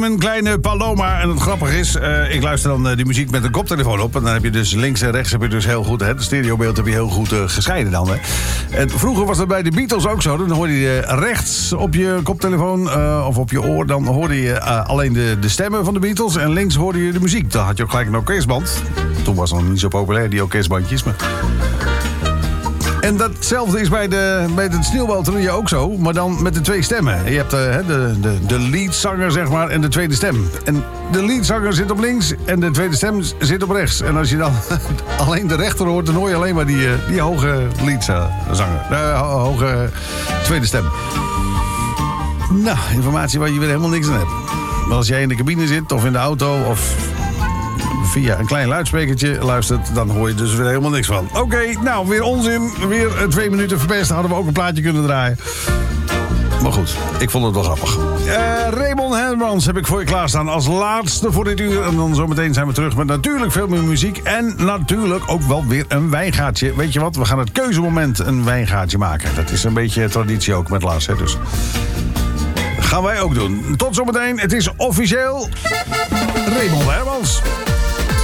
Een kleine Paloma. En het grappige is, ik luister dan die muziek met een koptelefoon op. En dan heb je dus links en rechts heb je dus heel goed... Hè, het stereobeeld heb je heel goed gescheiden dan. Hè. En vroeger was dat bij de Beatles ook zo. Dan hoorde je rechts op je koptelefoon of op je oor... dan hoorde je alleen de stemmen van de Beatles. En links hoorde je de muziek. Dan had je ook gelijk een orkestband. Toen was het nog niet zo populair, die orkestbandjes. Maar... En datzelfde is bij het sneeuwbaltrio ook zo, maar dan met de twee stemmen. Je hebt de leadzanger, zeg maar, en de tweede stem. En de leadzanger zit op links en de tweede stem zit op rechts. En als je dan alleen de rechter hoort, dan hoor je alleen maar die hoge leadzanger. Hoge tweede stem. Nou, informatie waar je weer helemaal niks aan hebt. Maar als jij in de cabine zit of in de auto of... via een klein luidsprekertje luistert, dan hoor je dus weer helemaal niks van. Oké, nou, weer onzin. Weer 2 minuten verpest. Hadden we ook een plaatje kunnen draaien. Maar goed, ik vond het wel grappig. Raymond Hermans heb ik voor je klaarstaan als laatste voor dit uur. En dan zometeen zijn we terug met natuurlijk veel meer muziek. En natuurlijk ook wel weer een wijngaatje. Weet je wat, we gaan het keuzemoment een wijngaatje maken. Dat is een beetje traditie ook met Lars, hè, dus... gaan wij ook doen. Tot zometeen, het is officieel Raymond Hermans.